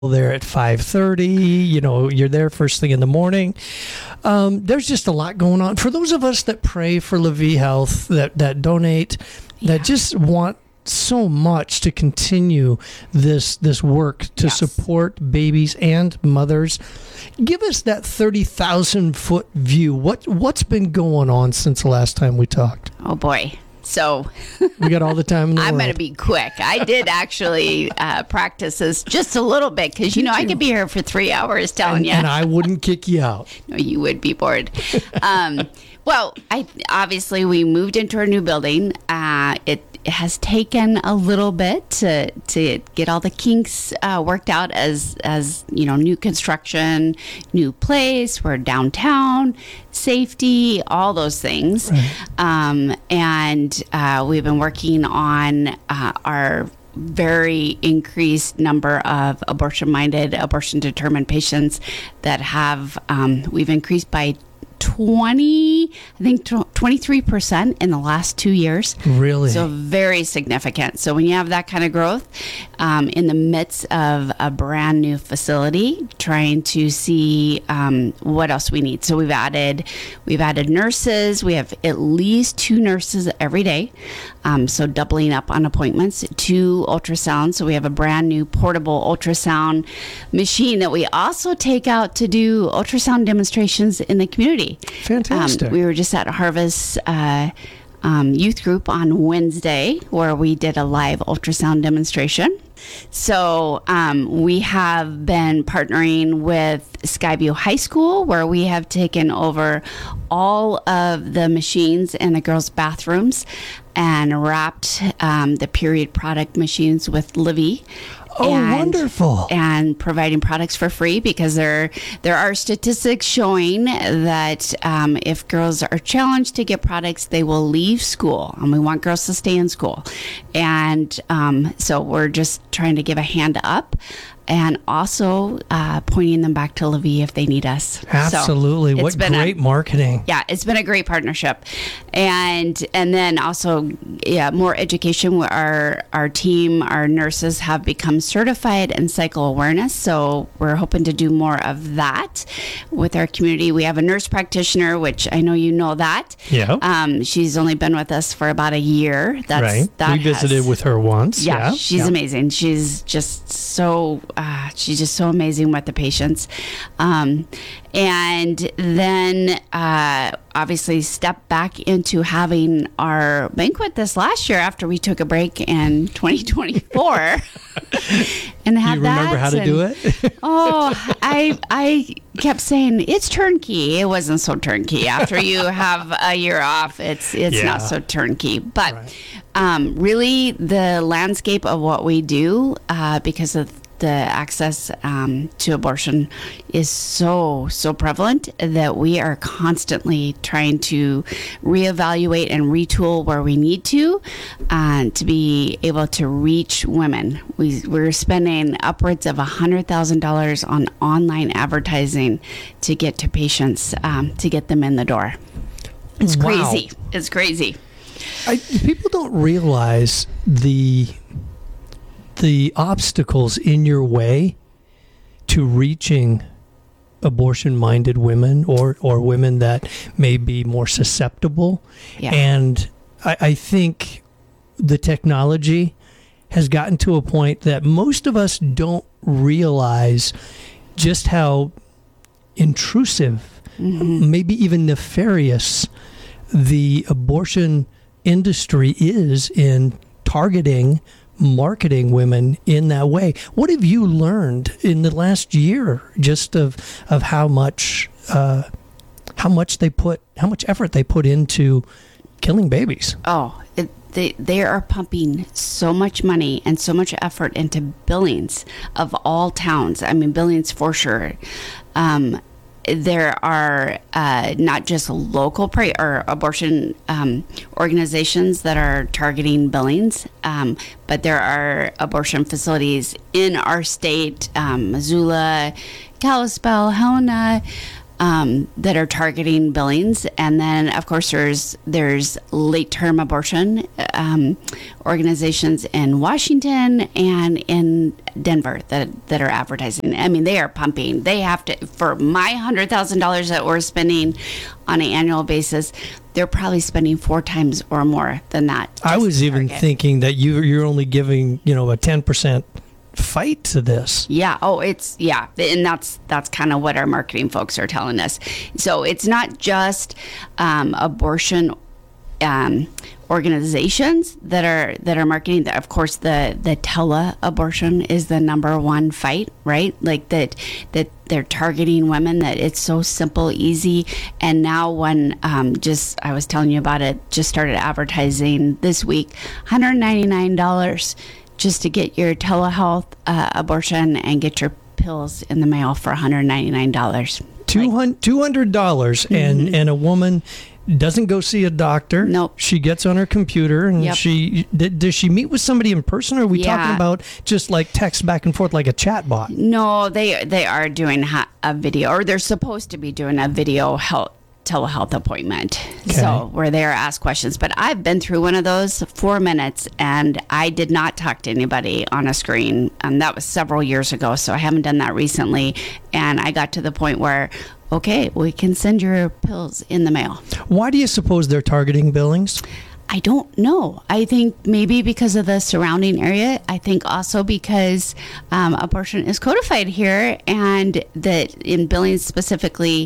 there at 5:30. You're there first thing in the morning. There's just a lot going on. For those of us that pray for LaVie Health, that donate, that just want so much to continue this work to support babies and mothers. Give us that 30,000 foot view. What's been going on since the last time we talked? Oh boy. So we got all the time in the I'm world. going to be quick. I did actually practice this just a little bit because, I could be here for 3 hours telling you. And I wouldn't kick you out. No, you would be bored. Well, obviously we moved into our new building. It has taken a little bit to get all the kinks worked out as new construction, new place, we're downtown, safety, all those things. Right. And we've been working on our very increased number of abortion-minded, abortion-determined patients that have, we've increased by 23% in the last 2 years. Really? So very significant. So when you have that kind of growth in the midst of a brand new facility, trying to see what else we need. So we've added nurses. We have at least 2 nurses every day. So doubling up on appointments, 2 ultrasounds. So we have a brand new portable ultrasound machine that we also take out to do ultrasound demonstrations in the community. Fantastic. We were just at Harvest youth group on Wednesday where we did a live ultrasound demonstration. So we have been partnering with Skyview High School, where we have taken over all of the machines in the girls' bathrooms and wrapped the period product machines with LaVie. Oh, wonderful. And providing products for free, because there are statistics showing that if girls are challenged to get products, they will leave school. And we want girls to stay in school. And so we're just trying to give a hand up and also pointing them back to LaVie if they need us. Absolutely. So what great marketing. Yeah, it's been a great partnership. And then also, more education. Our team, our nurses have become certified in cycle awareness. So we're hoping to do more of that with our community. We have a nurse practitioner, which I know you know that. Yeah. She's only been with us for about a year. Right. We visited with her once. Yeah, she's amazing. She's just so amazing with the patients. And then obviously step back into having our banquet this last year after we took a break in 2024. And have you remember how to do it? I kept saying it's turnkey. It wasn't so turnkey. After you have a year off, it's not so turnkey. But really the landscape of what we do, because of the access to abortion is so prevalent that we are constantly trying to reevaluate and retool where we need to be able to reach women. We're spending upwards of $100,000 on online advertising to get to patients, to get them in the door. It's crazy. It's crazy. People don't realize the obstacles in your way to reaching abortion-minded women or women that may be more susceptible. Yeah. And I think the technology has gotten to a point that most of us don't realize just how intrusive, maybe even nefarious, the abortion industry is in targeting, marketing women in that way. What have you learned in the last year just of how much effort they put into killing babies? They are pumping so much money and so much effort into Billings of all towns. I mean, Billings for sure. There are not just local or abortion organizations that are targeting Billings, but there are abortion facilities in our state, Missoula, Kalispell, Helena, that are targeting Billings, and then of course there's late term abortion organizations in Washington and in Denver that are advertising. I mean, they are pumping. They have to, for my $100,000 that we're spending on an annual basis, they're probably spending 4 times or more than that. I was even thinking that you're only giving a 10% fight to this. Yeah. Oh, and that's kind of what our marketing folks are telling us. So it's not just abortion organizations that are marketing. Of course, the tele-abortion is the number one fight, right? Like that they're targeting women, that it's so simple, easy. And now when I was telling you about it, just started advertising this week, $199 just to get your telehealth abortion and get your pills in the mail for $199. $200 and a woman doesn't go see a doctor. Nope. She gets on her computer and Yep. does she meet with somebody in person, or are we talking about just like text back and forth like a chat bot? No, they are doing a video, or they're supposed to be doing a video telehealth appointment. Okay. So where they're asked questions. But I've been through one of those 4 minutes, and I did not talk to anybody on a screen. And that was several years ago, so I haven't done that recently. And I got to the point where, okay, we can send your pills in the mail. Why do you suppose they're targeting Billings? I don't know. I think maybe because of the surrounding area. I think also because abortion is codified here, and that in Billings specifically,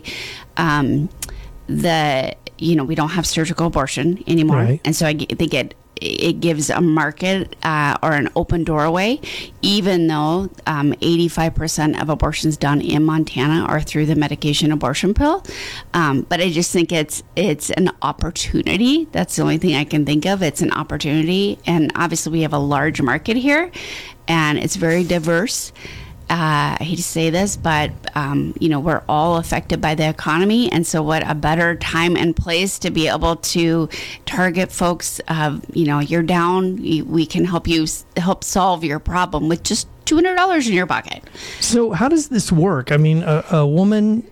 we don't have surgical abortion anymore. Right. And so I think it gives a market or an open doorway, even though 85% of abortions done in Montana are through the medication abortion pill. But I just think it's an opportunity. That's the only thing I can think of. It's an opportunity. And obviously we have a large market here, and it's very diverse. I hate to say this, but we're all affected by the economy, and so what a better time and place to be able to target folks. You're down, we can help solve your problem with just $200 in your pocket. So how does this work? I mean, a woman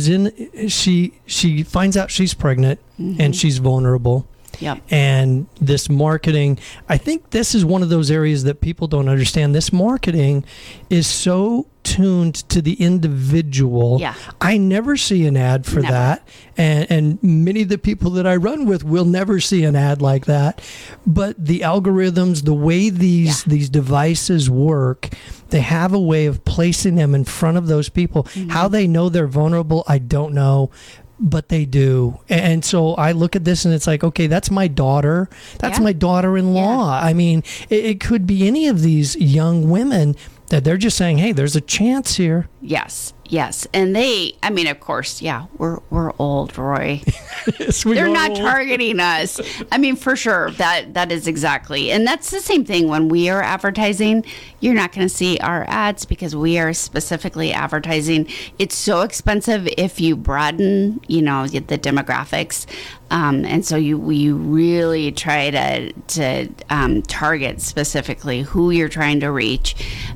she finds out she's pregnant, mm-hmm. and she's vulnerable. Yep. And this marketing, I think this is one of those areas that people don't understand. This marketing is so tuned to the individual. Yeah. I never see an ad for that. And many of the people that I run with will never see an ad like that. But the algorithms, the way these devices work, they have a way of placing them in front of those people. Mm-hmm. How they know they're vulnerable, I don't know. But they do. And so I look at this and it's like, okay, that's my daughter. That's my daughter-in-law. Yeah. I mean, it could be any of these young women that they're just saying, hey, there's a chance here. Yes. And of course, we're old, Roy. Yes, they're not targeting us. I mean, for sure, that is exactly. And that's the same thing when we are advertising. You're not going to see our ads because we are specifically advertising. It's so expensive if you broaden, the demographics. And so we really try to target specifically who you're trying to reach.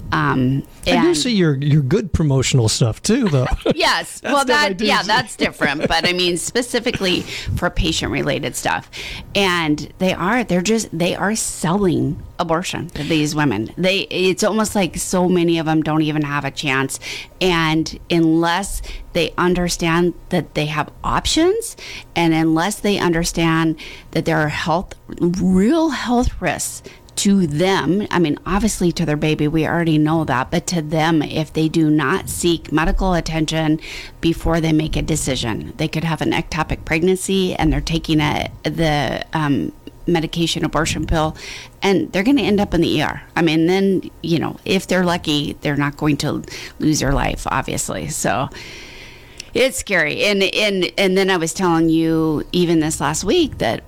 I do see your good promotional stuff too, though. Yes, that's different. But I mean, specifically for patient-related stuff, and they are selling abortion to these women. It's almost like so many of them don't even have a chance, and unless they understand that they have options, and unless they understand that there are real health risks to them, I mean, obviously to their baby, we already know that, but to them, if they do not seek medical attention before they make a decision, they could have an ectopic pregnancy and they're taking the medication abortion pill, and they're going to end up in the ER. I mean, then, if they're lucky, they're not going to lose their life, obviously. So it's scary. And then I was telling you even this last week that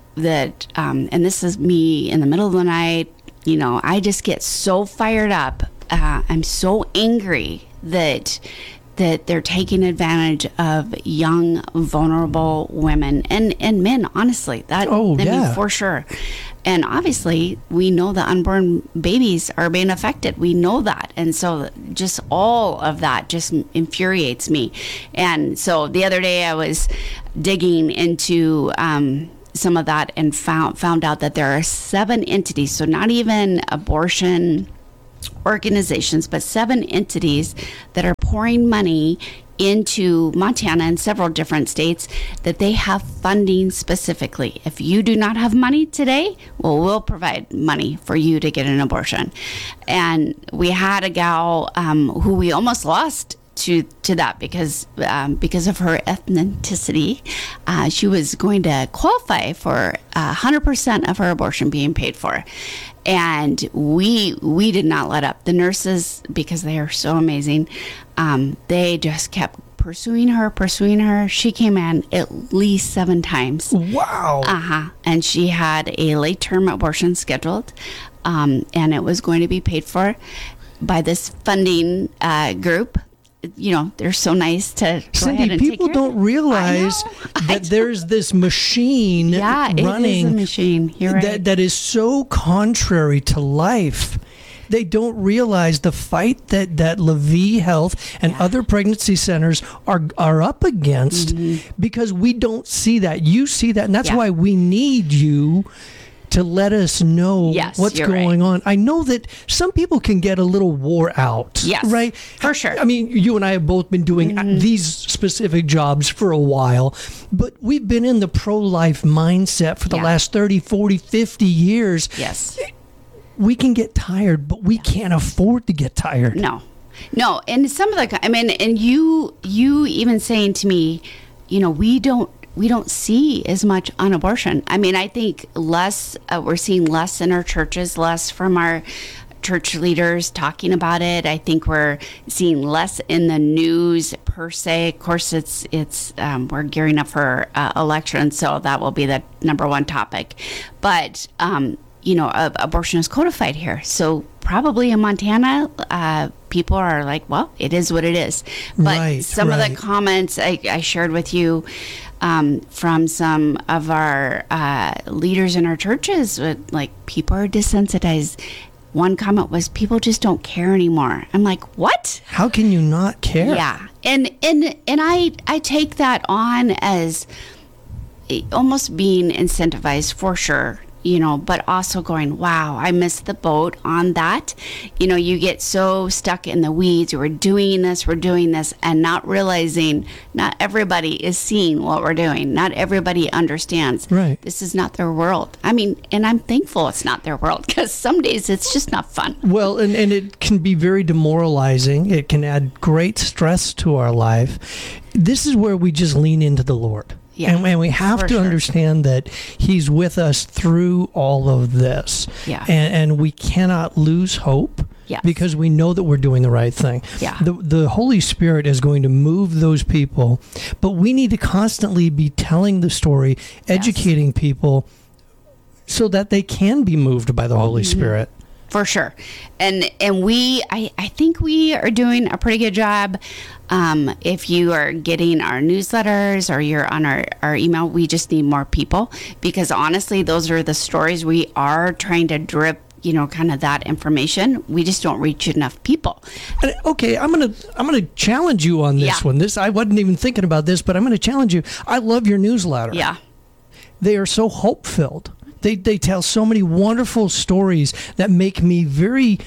and this is me in the middle of the night, I just get so fired up. I'm so angry that that they're taking advantage of young, vulnerable women and men, honestly. I mean, for sure. And obviously, we know the unborn babies are being affected. We know that. And so just all of that just infuriates me. And so the other day I was digging into some of that and found out that there are 7 entities, so not even abortion organizations, but 7 entities that are pouring money into Montana and several different states that they have funding specifically. If you do not have money today, well, we'll provide money for you to get an abortion. And we had a gal who we almost lost to that because of her ethnicity. She was going to qualify for 100% of her abortion being paid for. And we did not let up. The nurses, because they are so amazing, they just kept pursuing her. She came in at least 7 times. Wow. And she had a late term abortion scheduled, and it was going to be paid for by this funding group. You know, they're so nice to go Cindy, ahead and people take care don't realize that there's this machine running. It is a machine. You're right. that is so contrary to life. They don't realize the fight that LaVie Health and other pregnancy centers are up against, because we don't see that. You see that, and that's why we need you to let us know what's going on. I know that some people can get a little wore out. Yes, right? For sure. I mean, you and I have both been doing these specific jobs for a while, but we've been in the pro-life mindset for the last 30, 40, 50 years. Yes. We can get tired, but we can't afford to get tired. No. And some of the, I mean, and you even saying to me, you know, we don't see as much on abortion. I mean, I think less, we're seeing less in our churches, less from our church leaders talking about it. I think we're seeing less in the news per se. Of course, it's we're gearing up for election, so that will be the number one topic. But, you know, abortion is codified here. So probably in Montana, people are like, well, it is what it is. But some of the comments I shared with you from some of our leaders in our churches, like, people are desensitized. One comment was, people just don't care anymore. I'm like, what? How can you not care? Yeah. And I take that on as almost being incentivized, for sure. You know, but also going, wow, I missed the boat on that. You know, you get so stuck in the weeds. We're doing this, and not realizing not everybody is seeing what we're doing. Not everybody understands. Right. This is not their world. I mean, and I'm thankful it's not their world, because some days it's just not fun. Well, and it can be very demoralizing. It can add great stress to our life. This is where we just lean into the Lord. Yeah, and we have to understand that He's with us through all of this. Yeah. And we cannot lose hope. Yes. Because we know that we're doing the right thing. Yeah. The Holy Spirit is going to move those people, but we need to constantly be telling the story, educating people, so that they can be moved by the Holy Spirit. For sure. And I think we are doing a pretty good job. If you are getting our newsletters or you're on our email, we just need more people, because honestly, those are the stories we are trying to drip, you know, kind of that information. We just don't reach enough people. Okay, I'm gonna challenge you on this one. I wasn't even thinking about this, but I'm gonna challenge you. I love your newsletter. Yeah. They are so hope-filled. They tell so many wonderful stories that make me very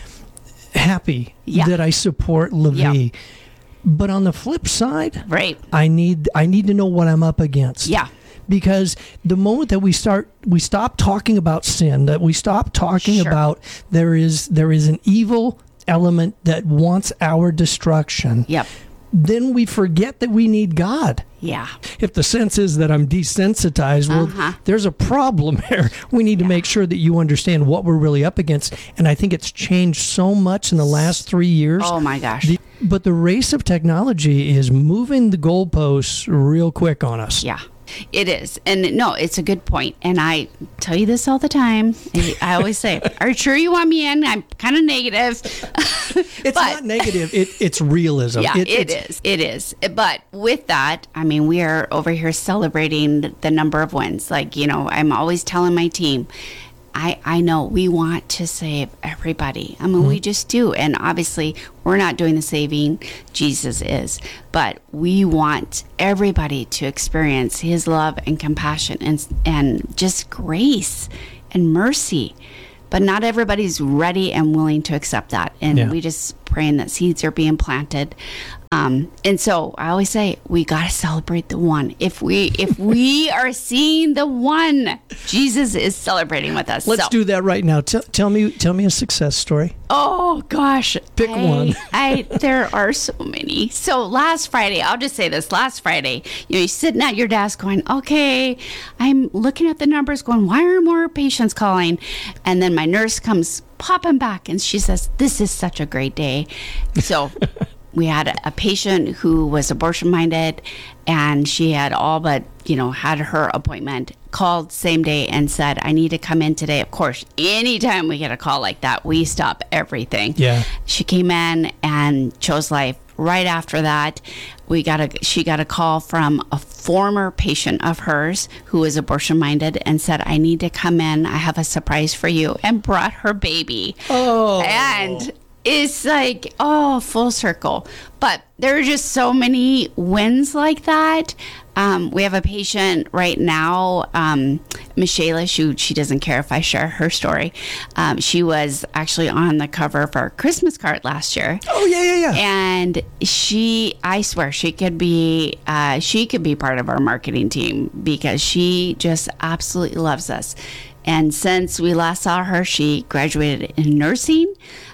happy that I support LaVie. Yeah. But on the flip side, I need to know what I'm up against. Yeah. Because the moment that we stop talking about sin, that we stop talking about there is an evil element that wants our destruction. Yep. Then we forget that we need God. Yeah. If the sense is that I'm desensitized, well, there's a problem here. We need to make sure that you understand what we're really up against. And I think it's changed so much in the last 3 years. Oh, my gosh. But the race of technology is moving the goalposts real quick on us. Yeah. It is. And no, it's a good point. And I tell you this all the time. I always say, are you sure you want me in? I'm kind of negative. It's not negative. It's realism. Yeah, it is. It is. But with that, I mean, we are over here celebrating the number of wins. Like, I'm always telling my team, I know we want to save everybody. I mean, we just do. And obviously, we're not doing the saving. Jesus is. But we want everybody to experience his love and compassion and just grace and mercy. But not everybody's ready and willing to accept that. And we just praying that seeds are being planted. And so I always say, we got to celebrate the one. If we are seeing the one, Jesus is celebrating with us. Let's do that right now. Tell me a success story. Oh gosh. Pick one. There are so many. So last Friday, I'll just say this, last Friday, you're sitting at your desk going, okay, I'm looking at the numbers going, why are more patients calling? And then my nurse comes popping back and she says, this is such a great day. So we had a patient who was abortion minded, and she had all but, had her appointment, called same day and said, I need to come in today. Of course, anytime we get a call like that, we stop everything. Yeah. She came in and chose life. Right after that, she got a call from a former patient of hers who was abortion minded and said, I need to come in. I have a surprise for you, and brought her baby. Oh. And it's like, full circle. But there are just so many wins like that. We have a patient right now, Michelle. She doesn't care if I share her story. She was actually on the cover of our Christmas card last year. Oh, yeah. And I swear, she could be part of our marketing team, because she just absolutely loves us. And since we last saw her, she graduated in nursing.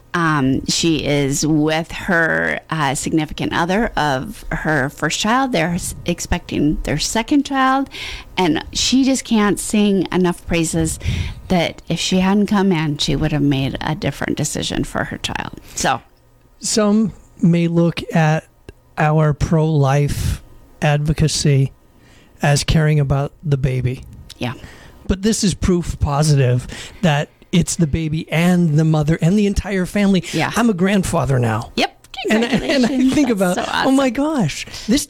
She is with her significant other of her first child. They're expecting their second child, and she just can't sing enough praises that if she hadn't come in, she would have made a different decision for her child. So, some may look at our pro-life advocacy as caring about the baby. Yeah. But this is proof positive that it's the baby and the mother and the entire family. Yeah. I'm a grandfather now. Yep. And I think about, so awesome. Oh my gosh,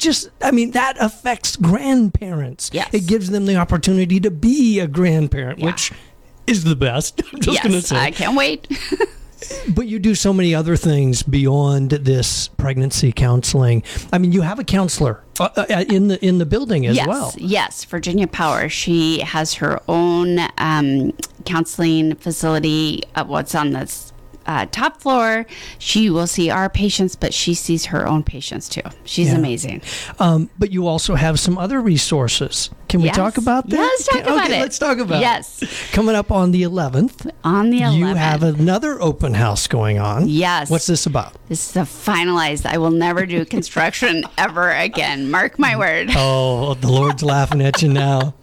that affects grandparents. Yes. It gives them the opportunity to be a grandparent, which is the best. I'm just going to say. I can't wait. But you do so many other things beyond this pregnancy counseling. I mean, you have a counselor in the building as well. Yes, Virginia Power. She has her own counseling facility. What's on this top floor. She will see our patients, but she sees her own patients too. She's amazing. But you also have some other resources. Can we talk about that? Yeah, let's talk about it. Let's talk about it. Coming up on the 11th. On the 11th. You have another open house going on. Yes. What's this about? This is a finalized. I will never do construction ever again. Mark my word. Oh, the Lord's laughing at you now.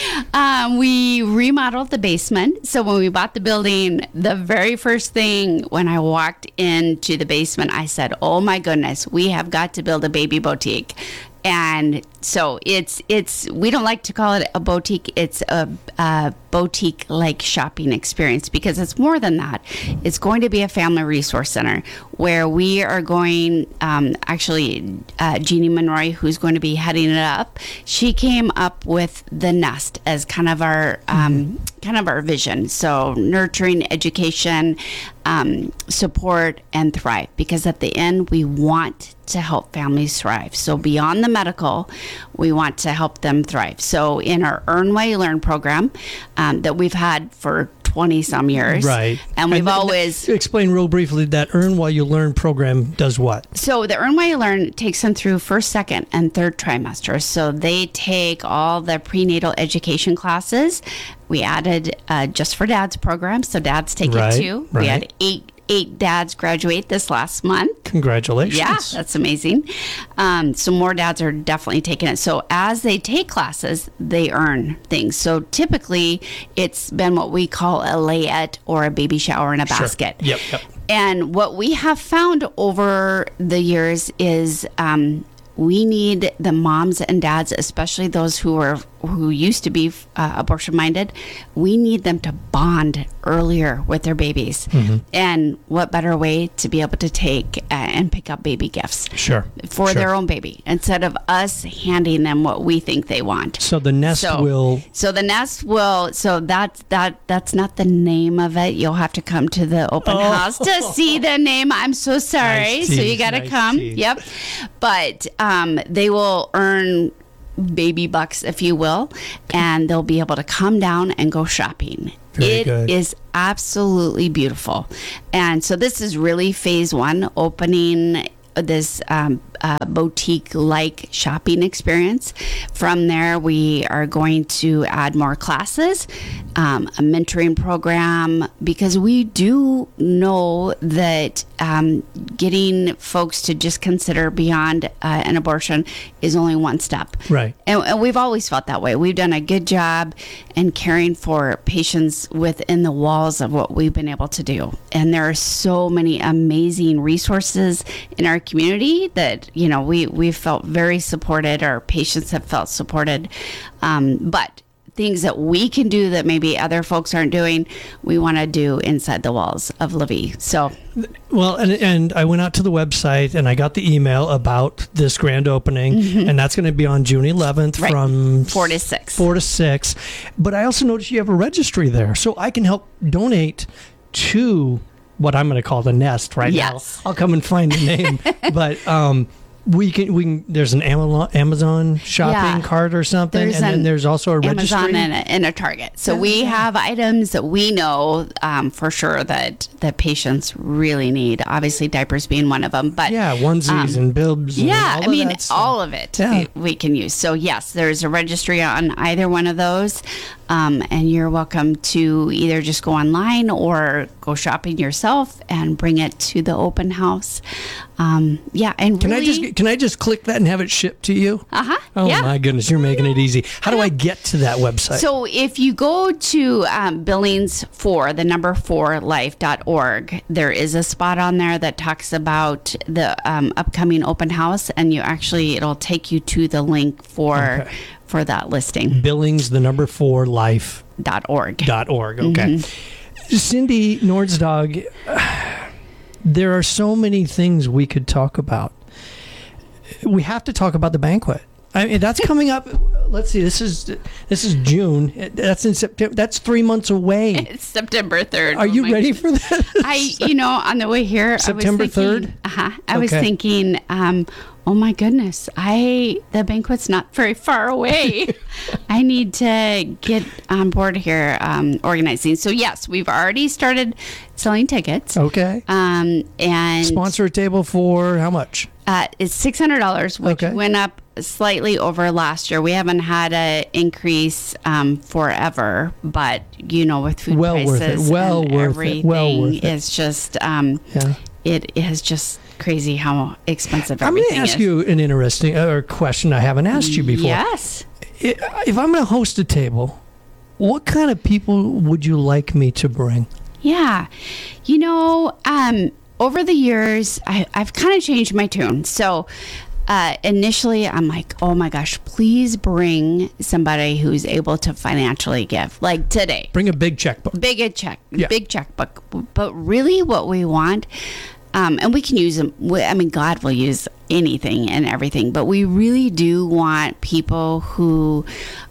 We remodeled the basement. So when we bought the building, the very first thing when I walked into the basement, I said, oh my goodness, we have got to build a baby boutique. And so we don't like to call it a boutique. It's a boutique-like shopping experience, because it's more than that. It's going to be a family resource center where we are going, Jeannie Monroy, who's going to be heading it up, she came up with the Nest as kind of our vision. So nurturing, education, support, and thrive, because at the end, we want to help families thrive. So beyond the medical, we want to help them thrive. So in our Earn While You Learn program that we've had for 20 some years. Right. And we've always... Explain real briefly, that Earn While You Learn program does what? So the Earn While You Learn takes them through first, second, and third trimester. So they take all the prenatal education classes. We added Just for Dads program, so dads take it too. Right. We had eight dads graduate this last month. Congratulations. Yeah, that's amazing. So more dads are definitely taking it. So as they take classes, they earn things. So typically, it's been what we call a layette or a baby shower in a basket. Yep. And what we have found over the years is we need the moms and dads, especially those who used to be abortion minded. We need them to bond earlier with their babies. And what better way to be able to take and pick up baby gifts for their own baby, instead of us handing them what we think they want. So the nest will. So the nest will. So that's not the name of it. You'll have to come to the open house to see the name. I'm so sorry. Nice so you got to come. tease. Yep. But they will earn baby bucks, if you will, and they'll be able to come down and go shopping. Very good. It is absolutely beautiful. And so this is really phase one, opening this boutique-like shopping experience. From there, we are going to add more classes, a mentoring program, because we do know that getting folks to just consider beyond an abortion is only one step. Right. And we've always felt that way. We've done a good job in caring for patients within the walls of what we've been able to do. And there are so many amazing resources in our community that, we've felt very supported. Our patients have felt supported. But things that we can do that maybe other folks aren't doing, we want to do inside the walls of LaVie. So, well, and I went out to the website and I got the email about this grand opening, and that's going to be on June 11th from 4 to 6. 4 to 6. But I also noticed you have a registry there, so I can help donate to what I'm going to call the nest right now. I'll come and find the name, but we can. There's an Amazon shopping cart or something, and then there's also a registry. Amazon and a Target. So we have items that we know for sure that patients really need. Obviously, diapers being one of them, but onesies and bibs. And all of it we can use. So yes, there's a registry on either one of those. And you're welcome to either just go online or go shopping yourself and bring it to the open house. And can I just click that and have it shipped to you? My goodness, you're making it easy. How do I get to that website? So if you go to Billings 4, the number 4 life.org, there is a spot on there that talks about the upcoming open house, and it'll take you to the link for that listing. Billings, the number 4 life.org. Okay. Cindy Nordsdog, there are so many things we could talk about. We have to talk about the banquet. I mean, that's coming up. Let's see. This is June. That's in September. That's 3 months away. It's September 3rd. Are you ready for that? On the way here, September 3rd. I was thinking, oh my goodness, the banquet's not very far away. I need to get on board here organizing. So yes, we've already started selling tickets. Okay. And sponsor a table for how much? It's $600, which went up slightly over last year. We haven't had an increase forever, but with food prices and everything, it's just it is just crazy how expensive everything is. I'm going to ask you an interesting question I haven't asked you before. Yes. If I'm going to host a table, what kind of people would you like me to bring? Yeah. Over the years, I've kind of changed my tune. So initially, I'm like, oh my gosh, please bring somebody who's able to financially give. Like today. Bring a big checkbook. Big checkbook. But really what we want, and we can use them. God will use anything and everything. But we really do want people who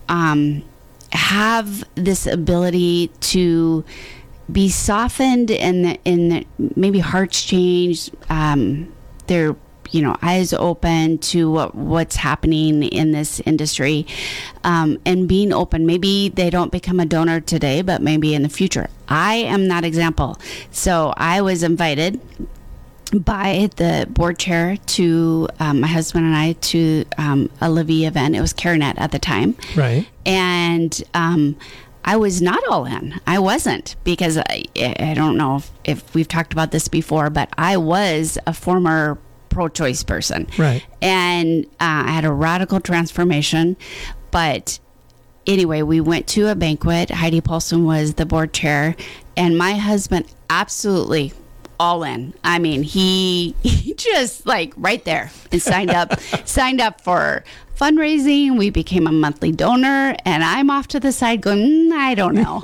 have this ability to be softened in maybe hearts changed, their eyes open to what's happening in this industry, and being open. Maybe they don't become a donor today, but maybe in the future. I am that example. So I was invited by the board chair to my husband and I to a LaVie event. It was CareNet at the time, right? And I was not all in. I wasn't, because I don't know if we've talked about this before, but I was a former pro-choice person. Right. And I had a radical transformation. But anyway, we went to a banquet. Heidi Paulson was the board chair. And my husband absolutely all in. I mean, he just like right there and signed up for fundraising. We became a monthly donor, and I'm off to the side going, I don't know.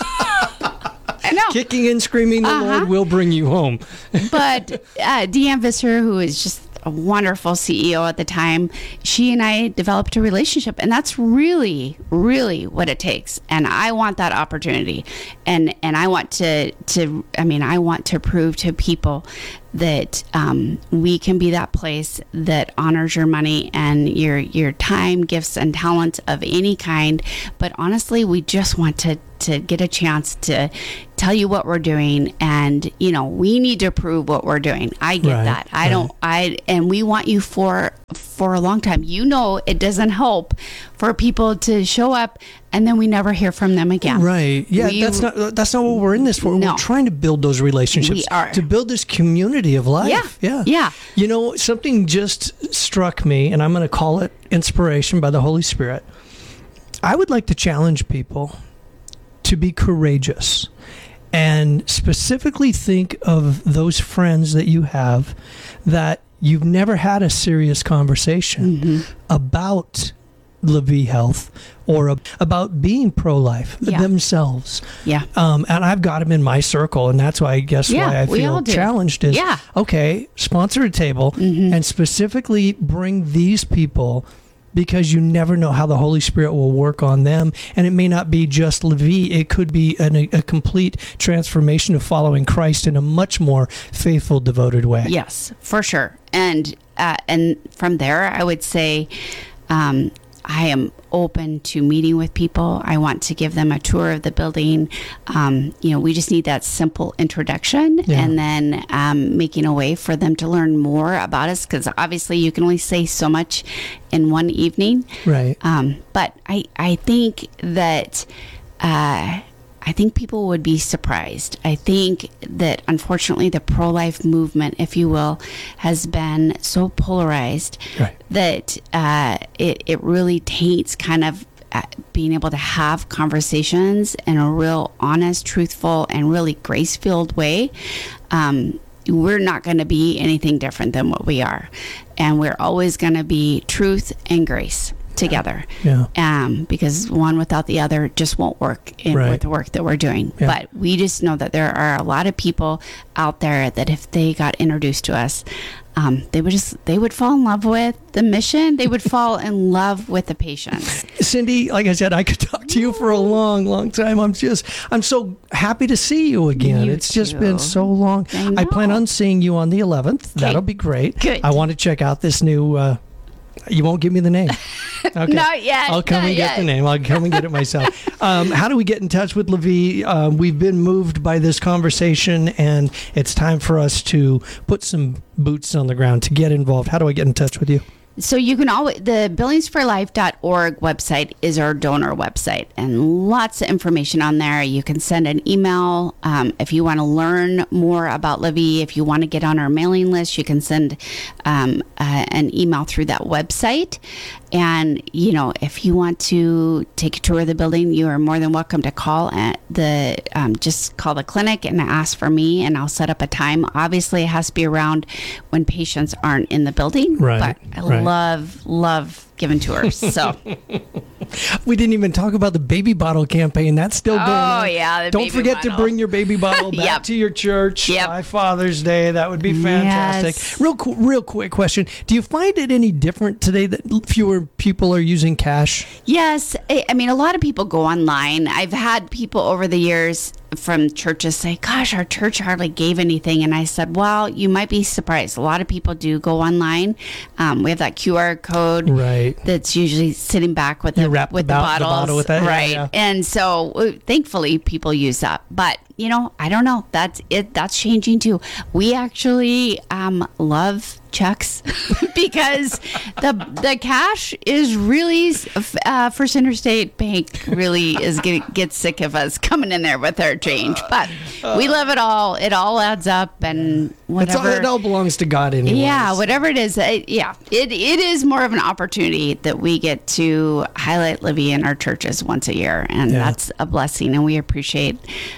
I know. Kicking and screaming, the Lord will bring you home. But Deanne Visser, who is just a wonderful CEO at the time, she and I developed a relationship, and that's really, really what it takes. And I want that opportunity, and I want to prove to people that we can be that place that honors your money and your time, gifts, and talents of any kind. But honestly, we just want to get a chance to tell you what we're doing, and we need to prove what we're doing. I get that. And we want you for a long time. It doesn't help for people to show up and then we never hear from them again. Right. Yeah, that's not what we're in this for. No. We're trying to build those relationships. We are. To build this community of life. Yeah. Something just struck me, and I'm going to call it inspiration by the Holy Spirit. I would like to challenge people to be courageous and specifically think of those friends that you have that you've never had a serious conversation about LaVie Health or about being pro-life themselves. Yeah. And I've got them in my circle, and that's why I feel challenged is, okay, sponsor a table and specifically bring these people, because you never know how the Holy Spirit will work on them. And it may not be just LaVie. It could be a complete transformation of following Christ in a much more faithful, devoted way. Yes, for sure. And from there, I would say I am open to meeting with people. I want to give them a tour of the building. We just need that simple introduction and then making a way for them to learn more about us, because obviously you can only say so much in one evening. Right. But I think that I think people would be surprised. I think that unfortunately the pro-life movement, if you will, has been so polarized that it really taints kind of being able to have conversations in a real honest, truthful, and really grace-filled way. We're not going to be anything different than what we are. And we're always going to be truth and grace together. Because one without the other just won't work with the work that we're doing. But we just know that there are a lot of people out there that if they got introduced to us, they would fall in love with the mission. They would fall in love with the patients. Cindy, like I said, I could talk to you for a long, long time. I'm so happy to see you again. It's just been so long. I plan on seeing you on the 11th. That'll be great. Good. I want to check out this new you won't give me the name. Okay. Not yet. I'll come and get the name. I'll come and get it myself. How do we get in touch with LaVie? We've been moved by this conversation, and it's time for us to put some boots on the ground to get involved. How do I get in touch with you? So you can always, the buildingsforlife.org website is our donor website, and lots of information on there. You can send an email if you want to learn more about LaVie. If you want to get on our mailing list, you can send an email through that website. And, if you want to take a tour of the building, you are more than welcome to call just call the clinic and ask for me, and I'll set up a time. Obviously, it has to be around when patients aren't in the building. Right. But I love giving tours. So we didn't even talk about the baby bottle campaign. That's still going on. Oh, yeah. Don't forget to bring your baby bottle back to your church by Father's Day. That would be fantastic. Yes. Real quick question. Do you find it any different today that fewer people are using cash? Yes. I mean, a lot of people go online. I've had people over the years from churches say, gosh, our church hardly gave anything. And I said, well, you might be surprised. A lot of people do go online. We have that QR code that's usually sitting back with the bottles. The bottle with that. Right. Yeah. And so thankfully people use that. But, I don't know. That's it. That's changing too. We actually love checks because the cash is really First Interstate Bank really gets sick of us coming in there with our change, but we love it all. It all adds up, and whatever it all belongs to God anyway. Yeah, whatever it is. It is more of an opportunity that we get to highlight LaVie in our churches once a year, and that's a blessing, and we appreciate the church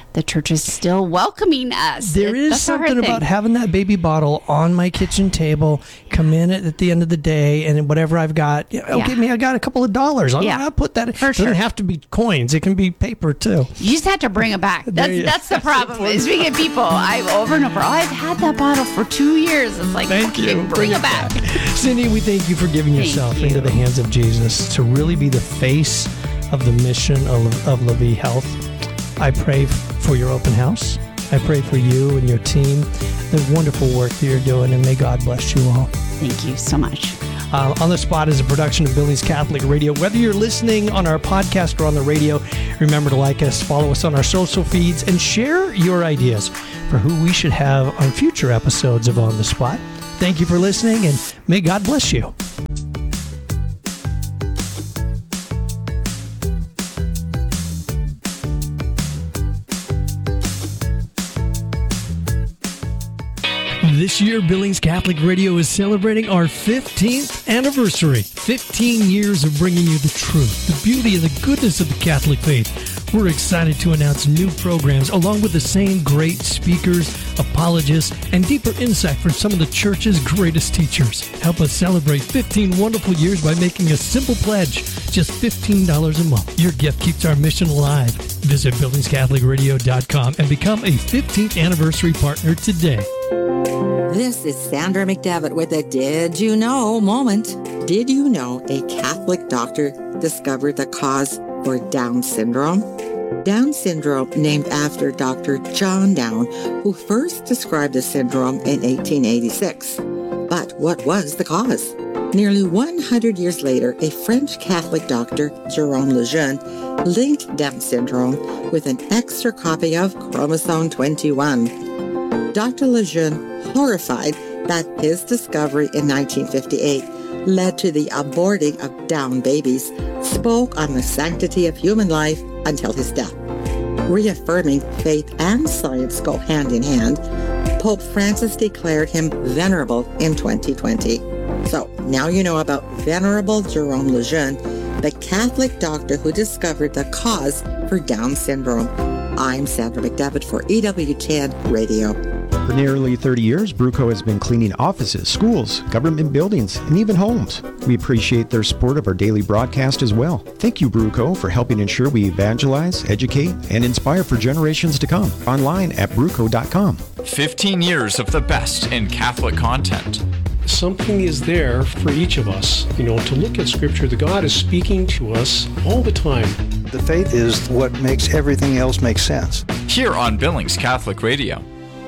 church is still welcoming us. There is something about having that baby bottle on my kitchen table, come in at the end of the day, and whatever I've got, I got a couple of dollars. I'll put that in. It doesn't have to be coins. It can be paper, too. You just have to bring it back. That's the problem. Is we get people, over and over, I've had that bottle for 2 years. It's like, thank you. Bring it back. Cindy, we thank you for giving yourself into the hands of Jesus to really be the face of the mission of LaVie Health. I pray for your open house. I pray for you and your team, the wonderful work that you're doing, and may God bless you all. Thank you so much. On the Spot is a production of Billings Catholic Radio. Whether you're listening on our podcast or on the radio, remember to like us, follow us on our social feeds, and share your ideas for who we should have on future episodes of On the Spot. Thank you for listening, and may God bless you. This year, Billings Catholic Radio is celebrating our 15th anniversary. 15 years of bringing you the truth, the beauty, and the goodness of the Catholic faith. We're excited to announce new programs along with the same great speakers, apologists, and deeper insight from some of the Church's greatest teachers. Help us celebrate 15 wonderful years by making a simple pledge, just $15 a month. Your gift keeps our mission alive. Visit BillingsCatholicRadio.com and become a 15th anniversary partner today. This is Sandra McDevitt with a Did You Know moment. Did you know a Catholic doctor discovered the cause for Down syndrome? Down syndrome, named after Dr. John Down, who first described the syndrome in 1886. But what was the cause? Nearly 100 years later, a French Catholic doctor, Jérôme Lejeune, linked Down syndrome with an extra copy of chromosome 21. Dr. Lejeune, horrified that his discovery in 1958 led to the aborting of Down babies, spoke on the sanctity of human life until his death. Reaffirming faith and science go hand in hand, Pope Francis declared him venerable in 2020. So now you know about Venerable Jérôme Lejeune, the Catholic doctor who discovered the cause for Down syndrome. I'm Sandra McDevitt for EWTN Radio. For nearly 30 years, Bruco has been cleaning offices, schools, government buildings, and even homes. We appreciate their support of our daily broadcast as well. Thank you, Bruco, for helping ensure we evangelize, educate, and inspire for generations to come. Online at bruco.com. 15 years of the best in Catholic content. Something is there for each of us, to look at Scripture. The God is speaking to us all the time. The faith is what makes everything else make sense. Here on Billings Catholic Radio.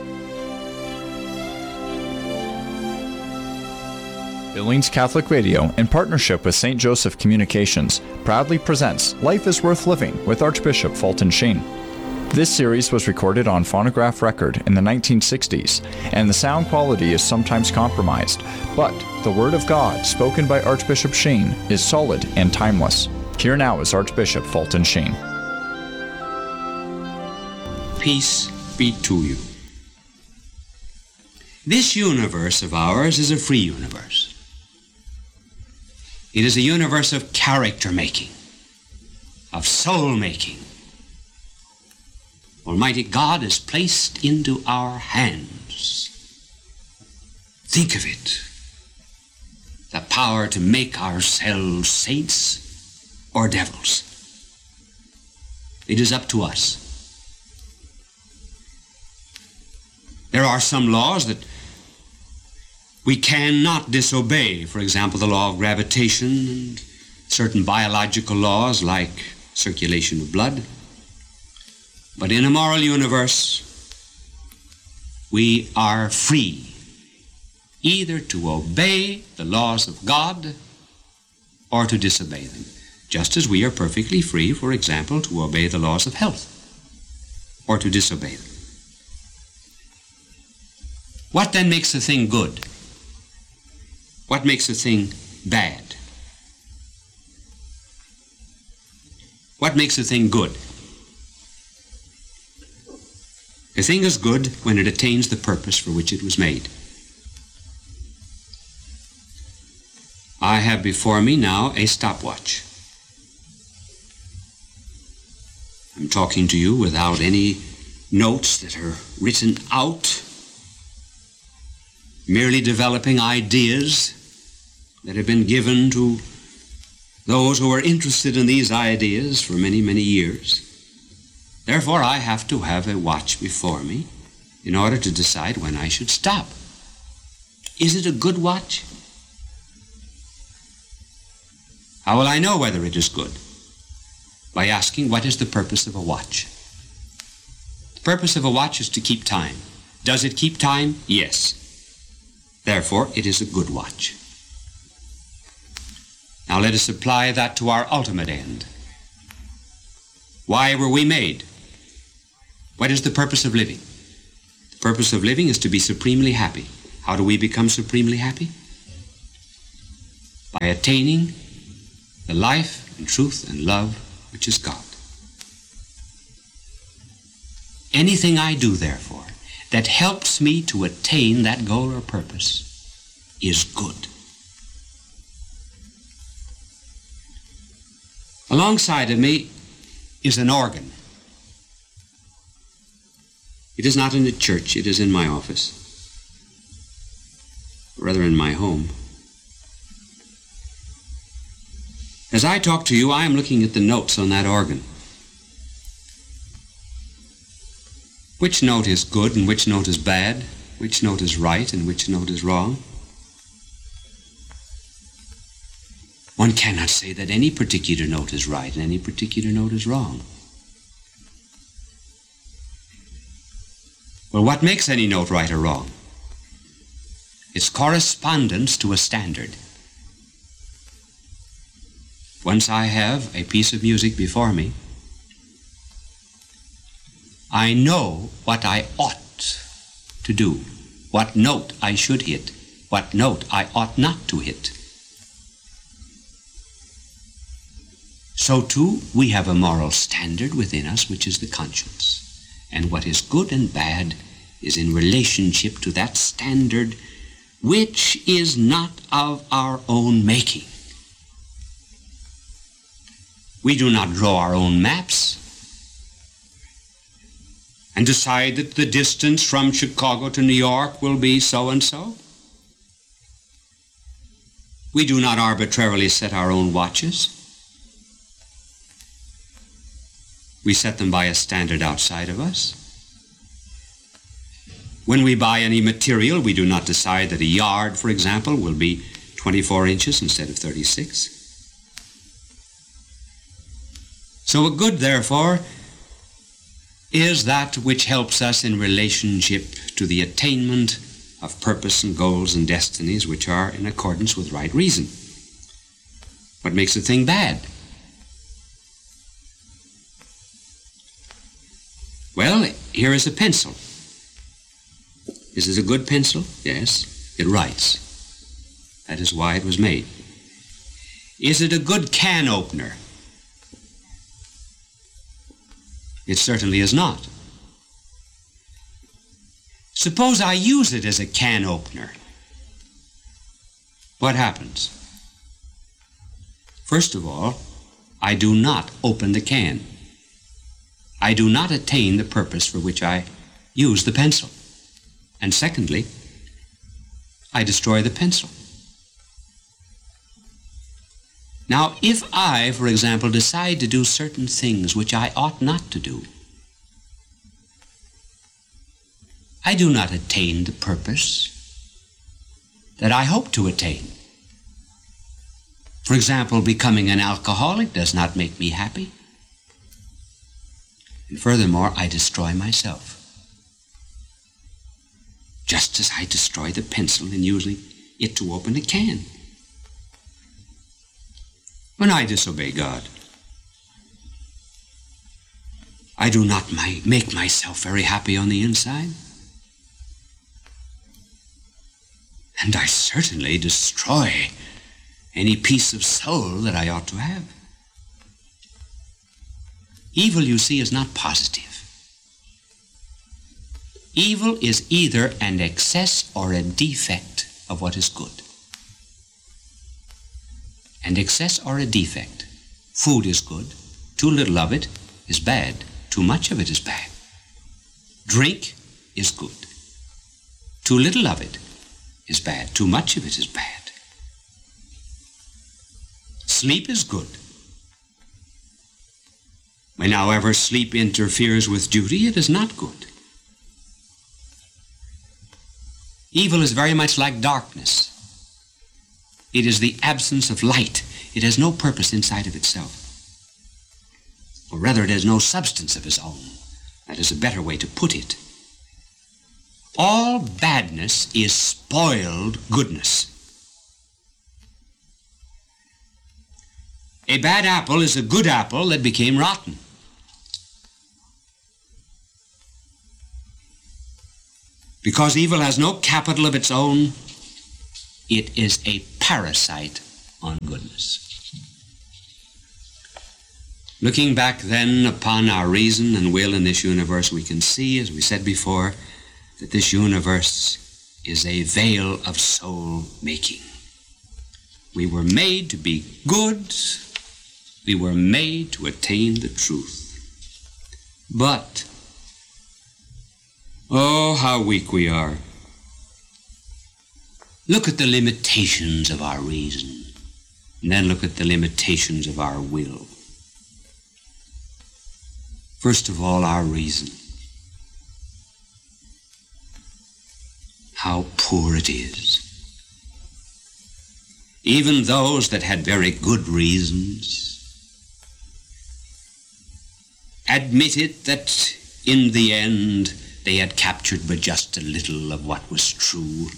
Billings Catholic Radio, in partnership with St. Joseph Communications, proudly presents Life is Worth Living with Archbishop Fulton Sheen. This series was recorded on phonograph record in the 1960s, and the sound quality is sometimes compromised, but the Word of God, spoken by Archbishop Sheen, is solid and timeless. Here now is Archbishop Fulton Sheen. Peace be to you. This universe of ours is a free universe. It is a universe of character making, of soul making. Almighty God has placed into our hands, think of it, the power to make ourselves saints or devils. It is up to us. There are some laws that we cannot disobey. For example, the law of gravitation and certain biological laws like circulation of blood. But in a moral universe, we are free either to obey the laws of God or to disobey them, just as we are perfectly free, for example, to obey the laws of health or to disobey them. What then makes a thing good? What makes a thing bad? What makes a thing good? A thing is good when it attains the purpose for which it was made. I have before me now a stopwatch. I'm talking to you without any notes that are written out, merely developing ideas that have been given to those who are interested in these ideas for many, many years. Therefore, I have to have a watch before me in order to decide when I should stop. Is it a good watch? How will I know whether it is good? By asking, what is the purpose of a watch? The purpose of a watch is to keep time. Does it keep time? Yes. Therefore, it is a good watch. Now let us apply that to our ultimate end. Why were we made? What is the purpose of living? The purpose of living is to be supremely happy. How do we become supremely happy? By attaining the life and truth and love which is God. Anything I do, therefore, that helps me to attain that goal or purpose is good. Alongside of me is an organ. It is not in the church, it is in my office, or rather in my home. As I talk to you, I am looking at the notes on that organ. Which note is good and which note is bad? Which note is right and which note is wrong? One cannot say that any particular note is right and any particular note is wrong. Well, what makes any note right or wrong? Its correspondence to a standard. Once I have a piece of music before me, I know what I ought to do, what note I should hit, what note I ought not to hit. So too, we have a moral standard within us, which is the conscience. And what is good and bad is in relationship to that standard, which is not of our own making. We do not draw our own maps and decide that the distance from Chicago to New York will be so and so. We do not arbitrarily set our own watches. We set them by a standard outside of us. When we buy any material, we do not decide that a yard, for example, will be 24 inches instead of 36. So a good, therefore, is that which helps us in relationship to the attainment of purpose and goals and destinies which are in accordance with right reason. What makes a thing bad? Well, here is a pencil. Is it a good pencil? Yes, it writes. That is why it was made. Is it a good can opener? It certainly is not. Suppose I use it as a can opener. What happens? First of all, I do not open the can. I do not attain the purpose for which I use the pencil. And secondly, I destroy the pencil. Now, if I, for example, decide to do certain things which I ought not to do, I do not attain the purpose that I hope to attain. For example, becoming an alcoholic does not make me happy. And furthermore, I destroy myself. Just as I destroy the pencil in using it to open a can. When I disobey God, I do not make myself very happy on the inside. And I certainly destroy any piece of soul that I ought to have. Evil, you see, is not positive. Evil is either an excess or a defect of what is good. An excess or a defect. Food is good. Too little of it is bad. Too much of it is bad. Drink is good. Too little of it is bad. Too much of it is bad. Sleep is good. When, however, sleep interferes with duty, it is not good. Evil is very much like darkness. It is the absence of light. It has no purpose inside of itself. Or rather, it has no substance of its own. That is a better way to put it. All badness is spoiled goodness. A bad apple is a good apple that became rotten. Because evil has no capital of its own, it is a parasite on goodness. Looking back then upon our reason and will in this universe, we can see, as we said before, that this universe is a veil of soul making. We were made to be good. We were made to attain the truth. But, oh, how weak we are. Look at the limitations of our reason, and then look at the limitations of our will. First of all, our reason. How poor it is. Even those that had very good reasons admitted that in the end they had captured but just a little of what was true.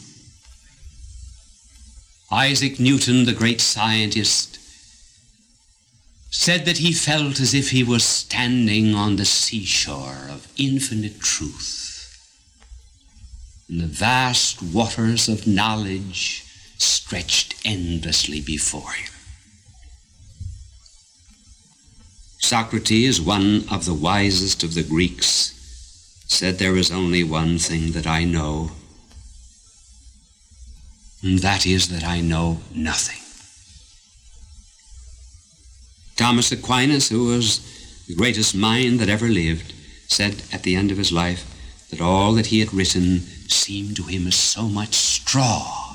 Isaac Newton, the great scientist, said that he felt as if he was standing on the seashore of infinite truth. And the vast waters of knowledge stretched endlessly before him. Socrates, one of the wisest of the Greeks, said, "There is only one thing that I know, and that is that I know nothing." Thomas Aquinas, who was the greatest mind that ever lived, said at the end of his life that all that he had written seemed to him as so much straw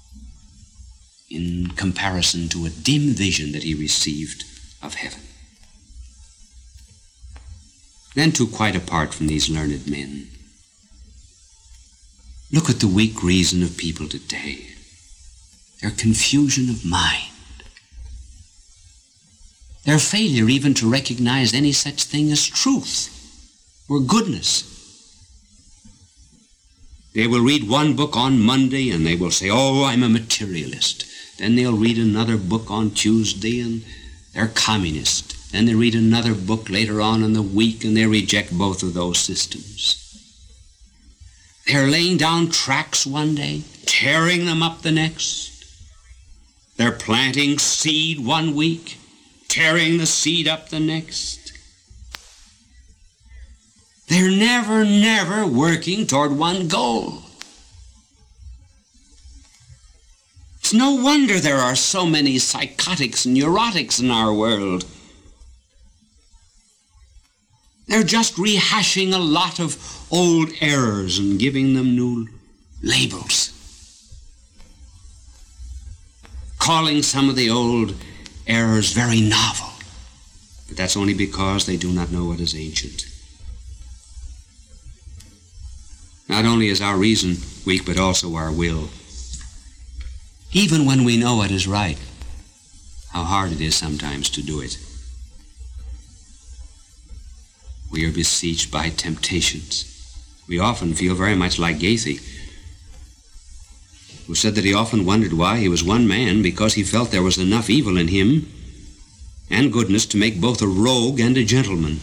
in comparison to a dim vision that he received of heaven. Then, too, quite apart from these learned men, look at the weak reason of people today, their confusion of mind, their failure even to recognize any such thing as truth or goodness. They will read one book on Monday and they will say, "Oh, I'm a materialist." Then they'll read another book on Tuesday and they're communist. Then they read another book later on in the week and they reject both of those systems. They're laying down tracks one day, tearing them up the next. They're planting seed one week, tearing the seed up the next. They're never working toward one goal. It's no wonder there are so many psychotics and neurotics in our world. They're just rehashing a lot of old errors and giving them new labels. Calling some of the old errors very novel. But that's only because they do not know what is ancient. Not only is our reason weak, but also our will. Even when we know what is right, how hard it is sometimes to do it. We are besieged by temptations. We often feel very much like Gaithe, who said that he often wondered why he was one man, because he felt there was enough evil in him and goodness to make both a rogue and a gentleman.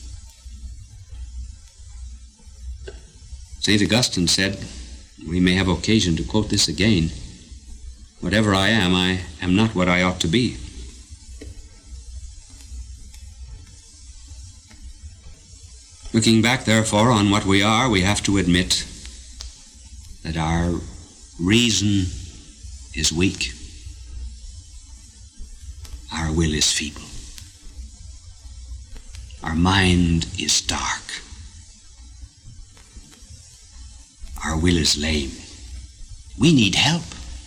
St. Augustine said, we may have occasion to quote this again, "Whatever I am not what I ought to be." Looking back, therefore, on what we are, we have to admit that our reason is weak. Our will is feeble. Our mind is dark. will is lame. We need help.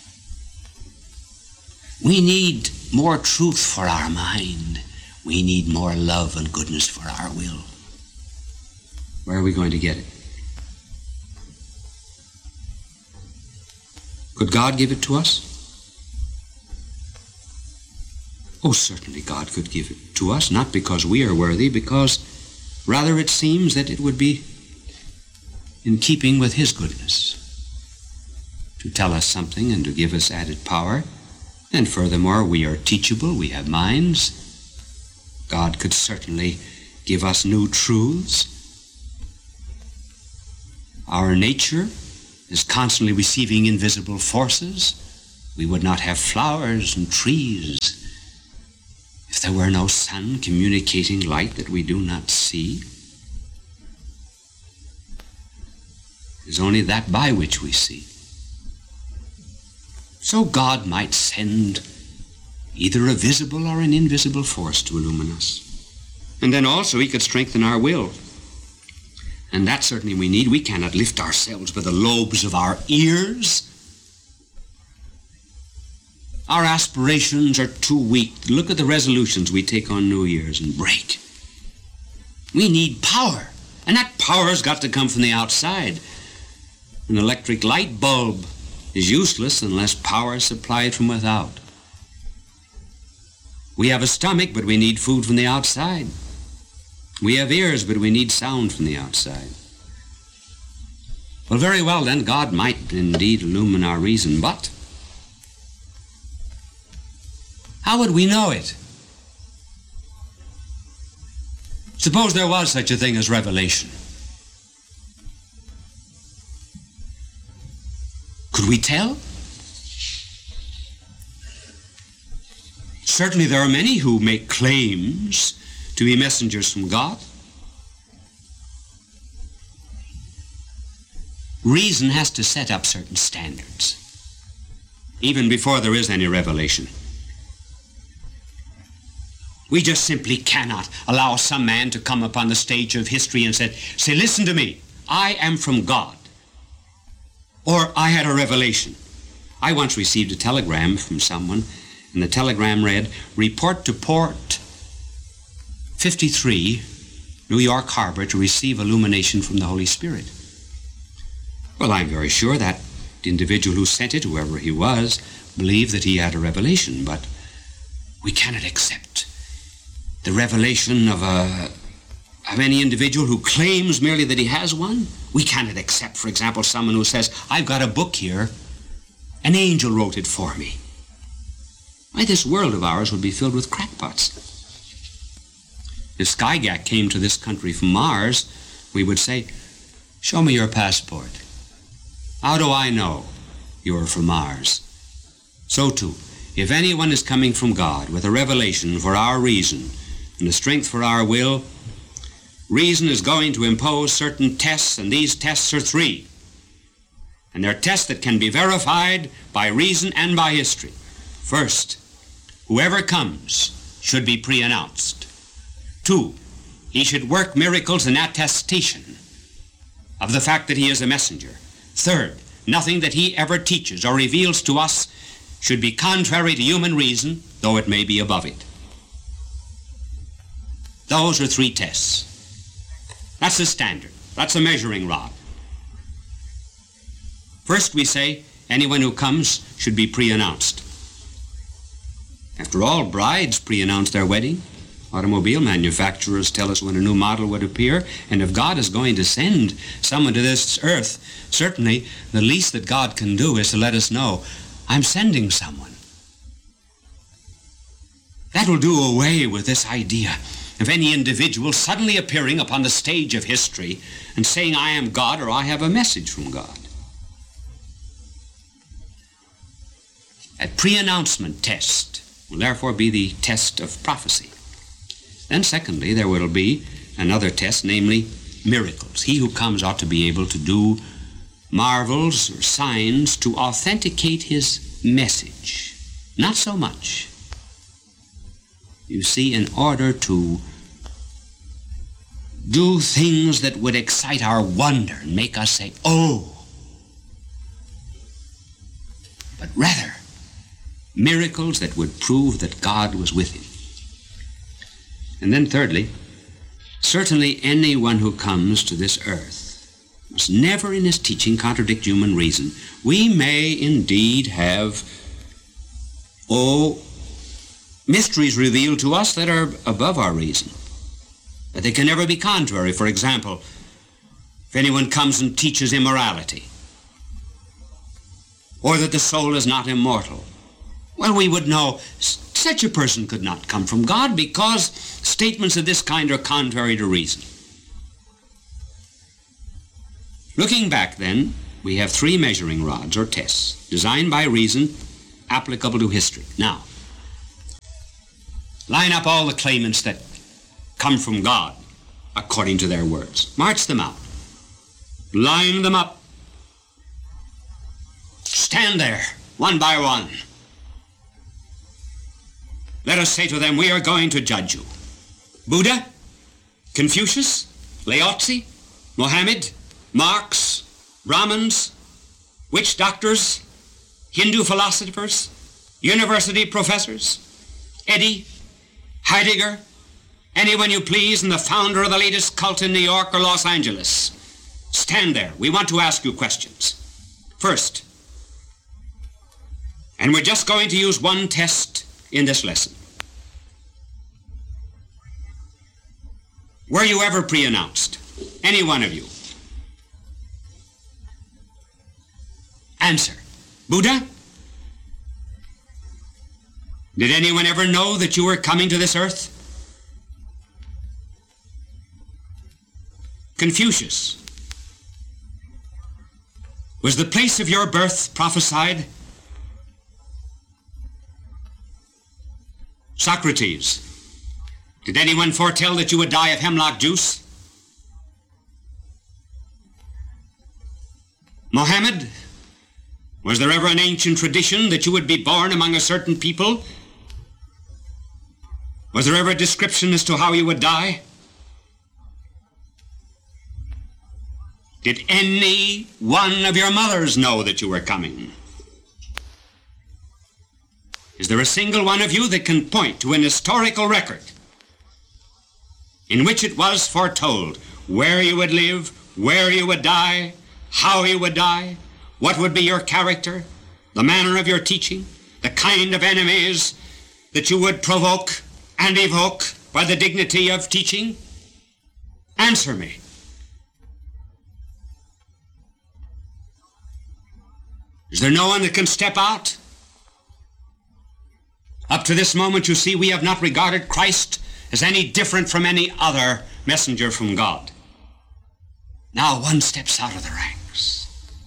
We need more truth for our mind. We need more love and goodness for our will. Where are we going to get it? Could God give it to us? Oh, certainly God could give it to us, not because we are worthy, because rather it seems that it would be in keeping with His goodness to tell us something and to give us added power. And furthermore, we are teachable, we have minds. God could certainly give us new truths. Our nature is constantly receiving invisible forces. We would not have flowers and trees if there were no sun communicating light that we do not see. It is only that by which we see. So God might send either a visible or an invisible force to illumine us. And then also He could strengthen our will. And that certainly we need. We cannot lift ourselves by the lobes of our ears. Our aspirations are too weak. Look at the resolutions we take on New Year's and break. We need power. And that power's got to come from the outside. An electric light bulb is useless unless power is supplied from without. We have a stomach, but we need food from the outside. We have ears, but we need sound from the outside. Well, very well then, God might indeed illumine our reason, but how would we know it? Suppose there was such a thing as revelation. Could we tell? Certainly there are many who make claims to be messengers from God. Reason has to set up certain standards, even before there is any revelation. We just simply cannot allow some man to come upon the stage of history and say, listen to me, I am from God. Or I had a revelation. I once received a telegram from someone, and the telegram read, report to Port 53, New York Harbor, to receive illumination from the Holy Spirit. Well, I'm very sure that the individual who sent it, whoever he was, believed that he had a revelation, but we cannot accept the revelation of any individual who claims merely that he has one. We cannot accept, for example, someone who says, I've got a book here, an angel wrote it for me. Why, this world of ours would be filled with crackpots. If Skyjack came to this country from Mars, we would say, show me your passport. How do I know you're from Mars? So too, if anyone is coming from God with a revelation for our reason and a strength for our will, reason is going to impose certain tests, and these tests are three. And they're tests that can be verified by reason and by history. First, whoever comes should be pre-announced. 2, he should work miracles in attestation of the fact that he is a messenger. 3rd, nothing that he ever teaches or reveals to us should be contrary to human reason, though it may be above it. Those are 3 tests. That's the standard. That's a measuring rod. First, we say anyone who comes should be pre-announced. After all, brides pre-announce their wedding. Automobile manufacturers tell us when a new model would appear. And if God is going to send someone to this earth, certainly the least that God can do is to let us know, I'm sending someone. That will do away with this idea of any individual suddenly appearing upon the stage of history and saying, I am God, or I have a message from God. A pre-announcement test will therefore be the test of prophecy. Then secondly, there will be another test, namely miracles. He who comes ought to be able to do marvels or signs to authenticate his message. Not so much. You see, in order to do things that would excite our wonder and make us say, oh, but rather miracles that would prove that God was with him. And then thirdly, certainly anyone who comes to this earth must never in his teaching contradict human reason. We may indeed have, mysteries revealed to us that are above our reason, but they can never be contrary. For example, if anyone comes and teaches immorality, or that the soul is not immortal, well, we would know such a person could not come from God, because statements of this kind are contrary to reason. Looking back, then, we have three measuring rods or tests designed by reason, applicable to history. Now, line up all the claimants that come from God according to their words. March them out. Line them up. Stand there, one by one. Let us say to them, we are going to judge you. Buddha, Confucius, Laozi, Mohammed, Marx, Brahmins, witch doctors, Hindu philosophers, university professors, Eddy, Heidegger, anyone you please, and the founder of the latest cult in New York or Los Angeles. Stand there. We want to ask you questions. First, and we're just going to use one test in this lesson. Were you ever pre-announced? Any one of you? Answer. Buddha? Did anyone ever know that you were coming to this earth? Confucius. Was the place of your birth prophesied? Socrates. Did anyone foretell that you would die of hemlock juice? Mohammed. Was there ever an ancient tradition that you would be born among a certain people? Was there ever a description as to how you would die? Did any one of your mothers know that you were coming? Is there a single one of you that can point to an historical record in which it was foretold where you would live, where you would die, how you would die, what would be your character, the manner of your teaching, the kind of enemies that you would provoke and evoke by the dignity of teaching? Answer me. Is there no one that can step out? Up to this moment, you see, we have not regarded Christ as any different from any other messenger from God. Now one steps out of the ranks.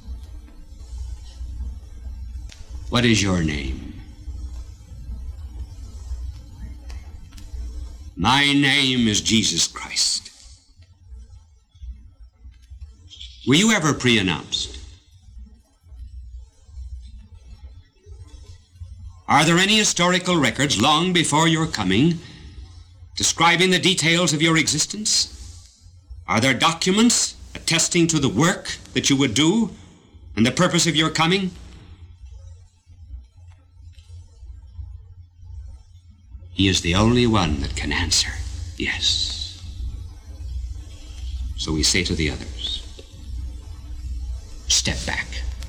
What is your name? My name is Jesus Christ. Were you ever pre-announced? Are there any historical records long before your coming describing the details of your existence? Are there documents attesting to the work that you would do and the purpose of your coming? He is the only one that can answer yes. So we say to the others, step back.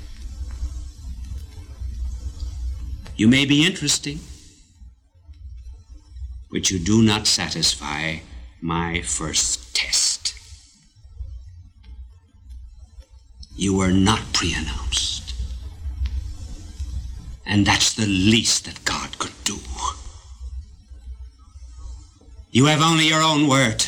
You may be interesting, but you do not satisfy my first test. You were not pre-announced. And that's the least that God could do. You have only your own word.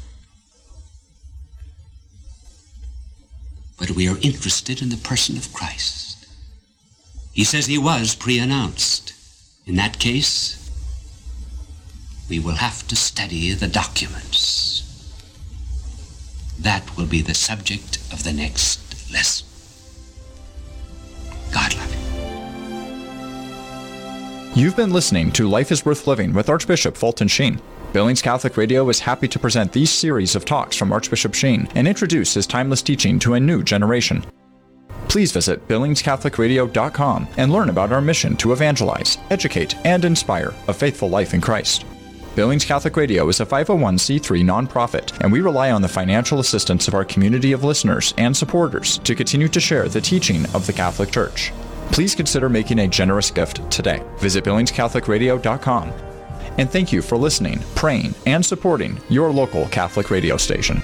But we are interested in the person of Christ. He says he was pre-announced. In that case, we will have to study the documents. That will be the subject of the next lesson. God love you. You've been listening to Life is Worth Living with Archbishop Fulton Sheen. Billings Catholic Radio is happy to present these series of talks from Archbishop Sheen and introduce his timeless teaching to a new generation. Please visit BillingsCatholicRadio.com and learn about our mission to evangelize, educate, and inspire a faithful life in Christ. Billings Catholic Radio is a 501c3 nonprofit, and we rely on the financial assistance of our community of listeners and supporters to continue to share the teaching of the Catholic Church. Please consider making a generous gift today. Visit BillingsCatholicRadio.com. And thank you for listening, praying, and supporting your local Catholic radio station.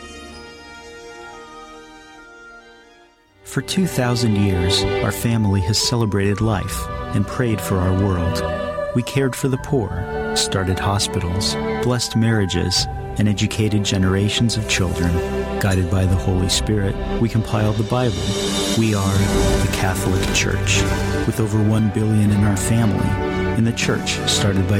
For 2,000 years, our family has celebrated life and prayed for our world. We cared for the poor, started hospitals, blessed marriages, and educated generations of children. Guided by the Holy Spirit, we compiled the Bible. We are the Catholic Church. With over 1 billion in our family, in the Church started by